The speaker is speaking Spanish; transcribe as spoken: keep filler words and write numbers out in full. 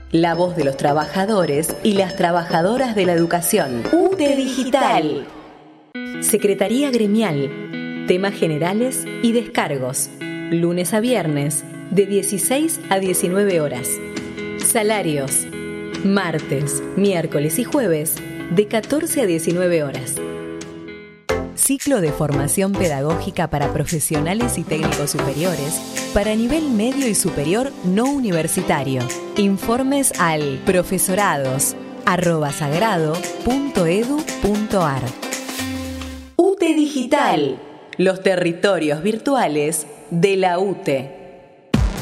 La voz de los trabajadores y las trabajadoras de la educación. U T E Digital. Secretaría Gremial. Temas generales y descargos. Lunes a viernes, de dieciséis a diecinueve horas. Salarios. Martes, miércoles y jueves, de catorce a diecinueve horas. Ciclo de formación pedagógica para profesionales y técnicos superiores para nivel medio y superior no universitario. Informes al profesorados arroba sagrado punto edu punto ar. U T E Digital, los territorios virtuales de la U T E.